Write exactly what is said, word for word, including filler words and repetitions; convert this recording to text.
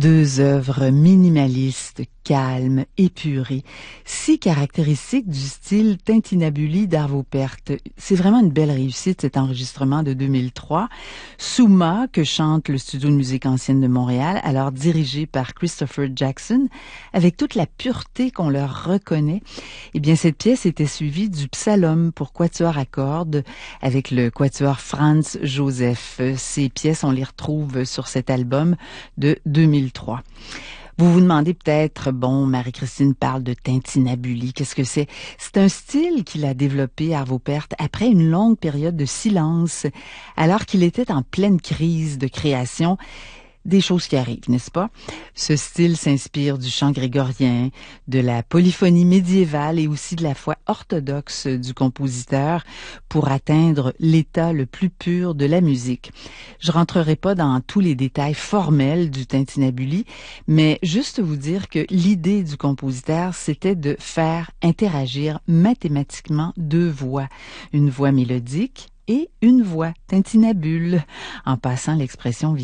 Deux œuvres minimalistes, calmes, épurées, si caractéristiques du style Tintinabuli d'Arvo Pärt. C'est vraiment une belle réussite, cet enregistrement de deux mille trois. Souma, que chante le Studio de musique ancienne de Montréal, alors dirigé par Christopher Jackson, avec toute la pureté qu'on leur reconnaît. Eh bien, cette pièce était suivie du Psalom pour quatuor à cordes avec le quatuor Franz Joseph. Ces pièces, on les retrouve sur cet album de deux mille trois. Vous vous demandez peut-être, bon, Marie-Christine parle de Tintinabuli, qu'est-ce que c'est? C'est un style qu'il a développé, Arvo Pärt, après une longue période de silence, alors qu'il était en pleine crise de création. Des choses qui arrivent, n'est-ce pas? Ce style s'inspire du chant grégorien, de la polyphonie médiévale et aussi de la foi orthodoxe du compositeur pour atteindre l'état le plus pur de la musique. Je rentrerai pas dans tous les détails formels du Tintinabuli, mais juste vous dire que l'idée du compositeur, c'était de faire interagir mathématiquement deux voix. Une voix mélodique et une voix tintinabule, en passant l'expression